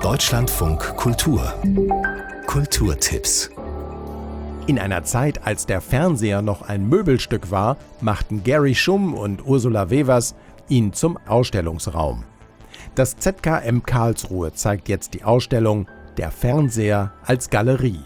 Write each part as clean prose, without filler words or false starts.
Deutschlandfunk Kultur. Kulturtipps. In einer Zeit, als der Fernseher noch ein Möbelstück war, machten Gary Schumm und Ursula Wevers ihn zum Ausstellungsraum. Das ZKM Karlsruhe zeigt jetzt die Ausstellung »Der Fernseher als Galerie«.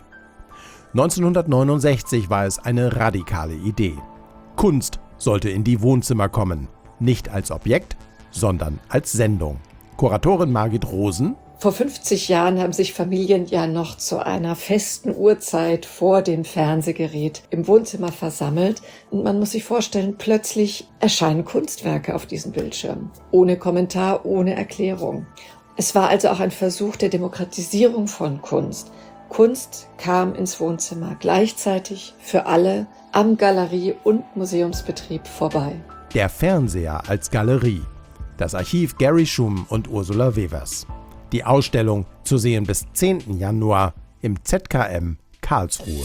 1969 war es eine radikale Idee. Kunst sollte in die Wohnzimmer kommen, nicht als Objekt, sondern als Sendung. Kuratorin Margit Rosen: Vor 50 Jahren haben sich Familien ja noch zu einer festen Uhrzeit vor dem Fernsehgerät im Wohnzimmer versammelt. Und man muss sich vorstellen, plötzlich erscheinen Kunstwerke auf diesen Bildschirmen. Ohne Kommentar, ohne Erklärung. Es war also auch ein Versuch der Demokratisierung von Kunst. Kunst kam ins Wohnzimmer gleichzeitig für alle am Galerie- und Museumsbetrieb vorbei. Der Fernseher als Galerie. Das Archiv Gary Schumm und Ursula Wevers. Die Ausstellung zu sehen bis 10. Januar im ZKM Karlsruhe.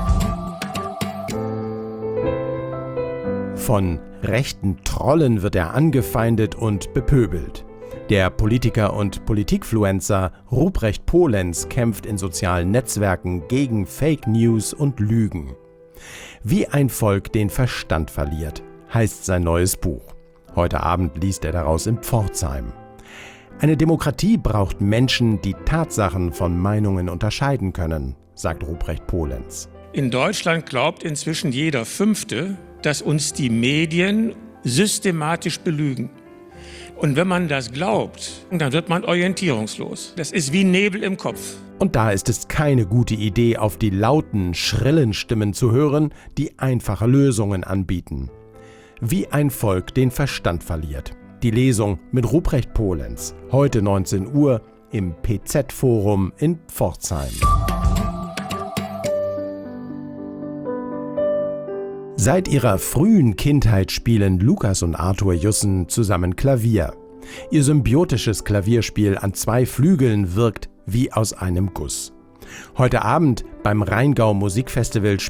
Von rechten Trollen wird er angefeindet und bepöbelt. Der Politiker und Politikfluencer Ruprecht Polenz kämpft in sozialen Netzwerken gegen Fake News und Lügen. Wie ein Volk den Verstand verliert, heißt sein neues Buch. Heute Abend liest er daraus in Pforzheim. Eine Demokratie braucht Menschen, die Tatsachen von Meinungen unterscheiden können, sagt Ruprecht Polenz. In Deutschland glaubt inzwischen jeder Fünfte, dass uns die Medien systematisch belügen. Und wenn man das glaubt, dann wird man orientierungslos. Das ist wie Nebel im Kopf. Und da ist es keine gute Idee, auf die lauten, schrillen Stimmen zu hören, die einfache Lösungen anbieten. Wie ein Volk den Verstand verliert. Die Lesung mit Ruprecht Polenz. Heute 19 Uhr im PZ-Forum in Pforzheim. Seit ihrer frühen Kindheit spielen Lukas und Arthur Jussen zusammen Klavier. Ihr symbiotisches Klavierspiel an zwei Flügeln wirkt wie aus einem Guss. Heute Abend beim Rheingau Musikfestival